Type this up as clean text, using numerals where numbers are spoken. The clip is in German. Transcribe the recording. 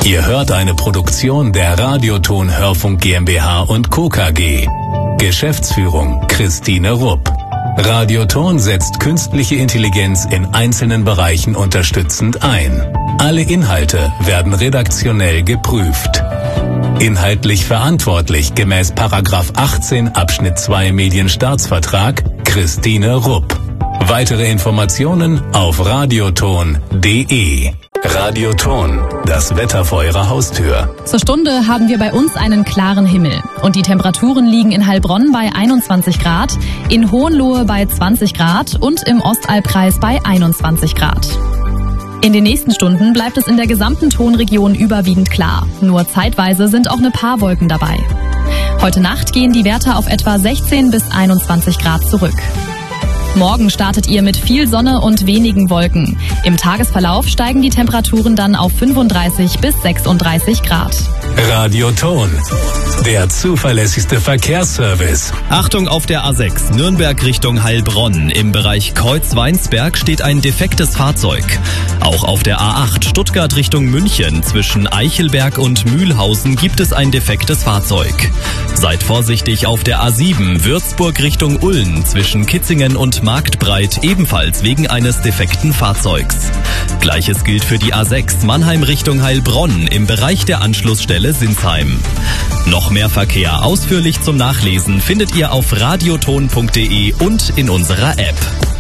Ihr hört eine Produktion der Radioton Hörfunk GmbH und Co. KG. Geschäftsführung Christine Rupp. Radioton setzt künstliche Intelligenz in einzelnen Bereichen unterstützend ein. Alle Inhalte werden redaktionell geprüft. Inhaltlich verantwortlich gemäß § 18 Abschnitt 2 Medienstaatsvertrag Christine Rupp. Weitere Informationen auf radioton.de. Radioton, das Wetter vor Ihrer Haustür. Zur Stunde haben wir bei uns einen klaren Himmel. Und die Temperaturen liegen in Heilbronn bei 21 Grad, in Hohenlohe bei 20 Grad und im Ostalbkreis bei 21 Grad. In den nächsten Stunden bleibt es in der gesamten Tonregion überwiegend klar. Nur zeitweise sind auch eine paar Wolken dabei. Heute Nacht gehen die Werte auf etwa 16 bis 21 Grad zurück. Morgen startet ihr mit viel Sonne und wenigen Wolken. Im Tagesverlauf steigen die Temperaturen dann auf 35 bis 36 Grad. Radioton, der zuverlässigste Verkehrsservice. Achtung auf der A6, Nürnberg Richtung Heilbronn. Im Bereich Kreuz-Weinsberg steht ein defektes Fahrzeug. Auch auf der A8 Stuttgart Richtung München zwischen Eichelberg und Mühlhausen gibt es ein defektes Fahrzeug. Seid vorsichtig auf der A7 Würzburg Richtung Ulm zwischen Kitzingen und Marktbreit, ebenfalls wegen eines defekten Fahrzeugs. Gleiches gilt für die A6 Mannheim Richtung Heilbronn im Bereich der Anschlussstelle Sinsheim. Noch mehr Verkehr ausführlich zum Nachlesen findet ihr auf radioton.de und in unserer App.